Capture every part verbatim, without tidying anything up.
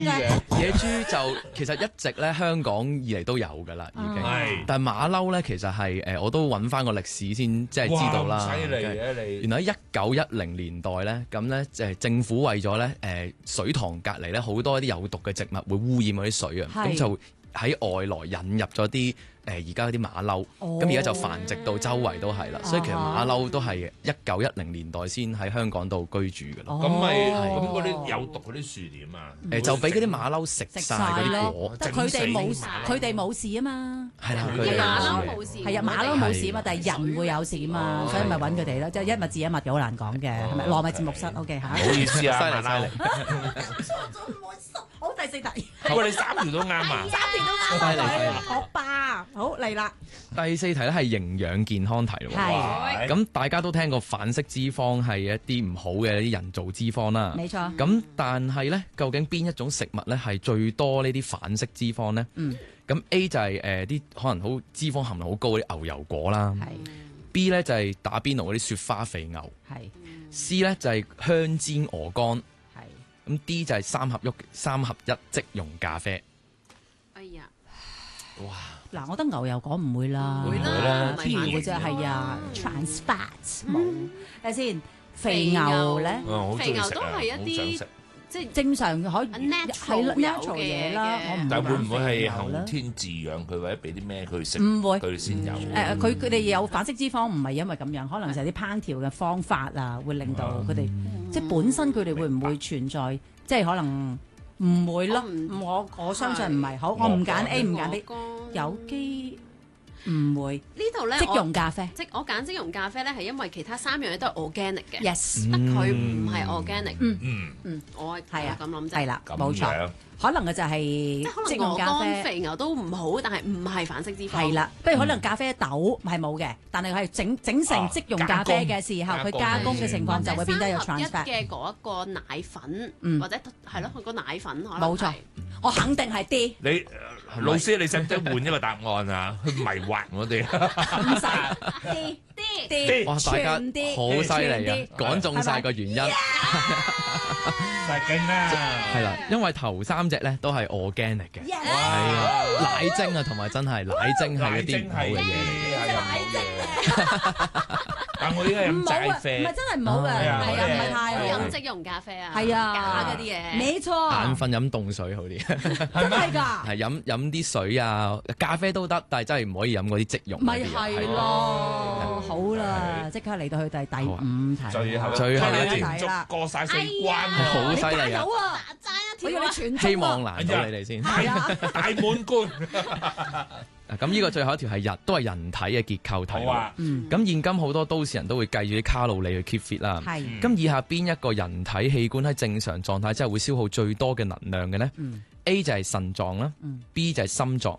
野豬就其實一直咧香港以嚟都有㗎啦，已經。 係。 但係馬騮咧其實係誒，我都揾翻個歷史先即係知道啦。 哇！犀利嘅你。 原來喺一九一零年代咧，咁咧誒政府為咗咧誒水塘隔離咧好多啲有毒嘅植物會污染嗰啲水啊，咁就喺外來引入咗啲。誒而家嗰啲馬騮，咁而家就繁殖到周圍都係啦，所以其實馬騮都係一九一零年代先喺香港度居住嘅咯。 咁咪咁嗰啲有毒嗰啲樹點啊？ 誒就俾嗰啲馬騮食晒嗰啲果， 即係佢哋冇佢哋冇事啊嘛。 係啦， 佢哋馬騮冇事， 係啊，馬騮冇事啊嘛，但係人會有事啊嘛，所以咪揾佢哋咯。即係一物治一物嘅好難講嘅，係咪？糯米節目室 OK 嚇。 唔好意思啊， 犀利犀利。 好，第四題。 喂，你三條都啱啊！ 三條都啱啊！學霸，好嚟啦。 第四題咧係營養健康題咯。 係。 咁大家都聽過反式脂肪係一啲唔好嘅一啲人造脂肪啦。 冇錯。 咁但係咧，究竟邊一種食物咧係最多呢啲反式脂肪咧？ 嗯。 咁 A 就係誒啲可能好脂肪含量好高嗰啲牛油果啦。 係。 B 咧就係打邊爐嗰啲雪花肥牛。 係。 C 咧就係香煎鵝肝。咁 D 就係三合一三合一即溶咖啡。 哎呀， 哇！ 嗱，我覺得牛油果唔會啦， 唔會啦 ，P 嘅啫，係啊 ，trans fat 冇。睇下先，肥牛咧， 肥牛都係一啲即係正常可以係啦 natural 嘢啦，我唔。 但會唔會係後天飼養佢或者俾啲咩佢食？ 唔會， 佢先有。 誒，佢佢哋有反式脂肪，唔係因為咁樣，可能就係啲烹調嘅方法啊，會令到佢哋即係本身佢哋會唔會存在，即係可能唔會咯。我我相信唔係。好，我唔揀 A，唔揀 B，有機。唔會呢度咧， 即溶咖啡， 即我揀即溶咖啡咧，係因為其他三樣嘢都係 organic 嘅 ，yes， 得佢唔係 organic。 嗯嗯嗯， 我係啊咁諗啫， 係啦，冇錯。可能嘅就係即溶咖啡， 肥牛都唔好，但係唔係反式脂肪。 係啦，不如可能咖啡豆係冇嘅，但係佢係整整成即溶咖啡嘅時候，佢加工嘅情況就會變得有 trans fat 嘅嗰一個奶粉，或者係咯，佢個奶粉可能冇錯，我肯定係 D。 你老師，你使唔使換一個答案啊？去迷惑我哋。 唔使 D D D， 哇！大家好犀利啊，講中晒個原因。 太勁啦！ 係啦，因為頭三隻咧都係 organic 嘅，係啊，奶精啊，同埋真係奶精係一啲唔好嘅嘢嚟嘅， 奶精。但我依家飲齋啡， 唔係真係唔好嘅，係啊，唔係太好。 飲即溶咖啡啊， 係啊， 假嗰啲嘢， 冇錯。 眼瞓飲凍水好啲， 真係㗎。 係飲飲啲水啊，咖啡都得，但係真係唔可以飲嗰啲即溶。 咪係咯，好啦，即刻嚟到去第第五題， 最後最後一題啦，過曬四關， 好犀利啊！ 我要你全希望難到你哋先， 係啊，大滿貫。 咁呢個最後一條係人都係人體嘅結構題。 好啊。 咁現今好多都市人都會計住啲卡路里去 keep fit 啦。 係。 咁以下邊一個人體器官喺正常狀態之下會消耗最多嘅能量嘅呢？ 嗯、 A 就係腎臟啦、 嗯、 B 就係心臟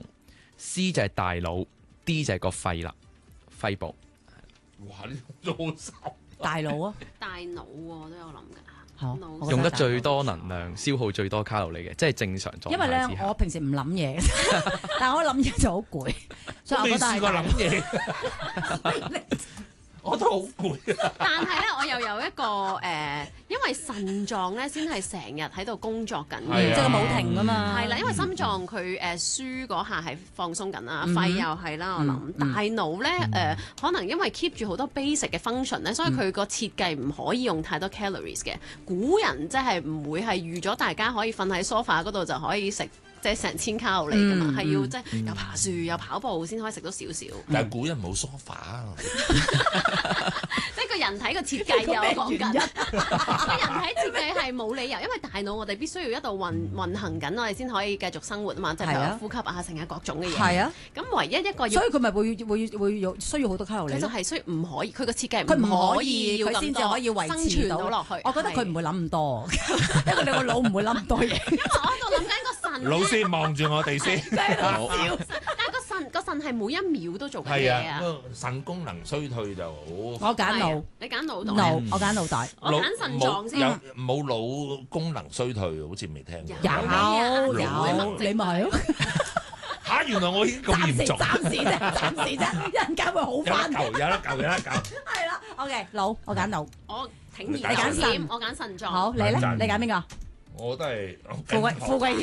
，C 就係大腦 ，D 就係個肺啦，肺部。 哇！呢都好深。 大腦啊， 大腦喎都有諗㗎。 用得最多能量、消耗最多卡路里嘅，即係正常狀態之下。 因為咧，我平時唔諗嘢，但係我諗嘢就好攰，所以我覺得係。 未試過諗嘢，我都好攰。 但係咧，我又有一個誒、呃，因為腎臟咧先係成日喺度工作緊嘅， 即係冇停㗎嘛。 係啦，因為心臟佢誒輸嗰下係放鬆緊啦， 嗯、 肺又係啦，我諗、嗯、大腦咧誒、呃，可能因為 keep 住好多 basic 嘅 function 咧，所以佢個設計唔可以用太多 calories 嘅。古人即係唔會係預咗大家可以瞓喺 sofa 嗰度就可以食。即係成千卡路里㗎嘛，係、嗯、要即係又爬樹又跑步先可以食到少少。 但係古人冇 sofa， 即係個人體個設計有講緊。個人體設計係冇理由，因為大腦我哋必須要一度運運行緊，我哋先可以繼續生活啊嘛，即係呼吸啊，成日各種嘅嘢。係啊，咁唯一一個， 所以佢咪會會會有需要好多卡路里。 就係需要唔可以，佢個設計佢唔可以， 佢先至可以維持到落去。 我覺得佢唔會諗咁多，因為你個腦唔會諗咁多嘢。 因為我喺度諗緊個腎。 老師望住我哋先。 好但係個腎個腎係每一秒都做緊嘢啊！ 腎功能衰退就好。 我揀腦， 你揀腦袋。 腦，我揀腦袋。 我揀腎臟先。 有冇腦功能衰退？好似未聽過。 有有，你咪係咯。 嚇！原來我已經咁嚴重。 暫時啫，暫時啫，一陣間會好翻。 有得救，有得救，有得救。 係啦，OK，腦，我揀腦。 我挺你揀腎， 我揀腎臟。 好，你咧？你揀邊個？ 我都係富貴富貴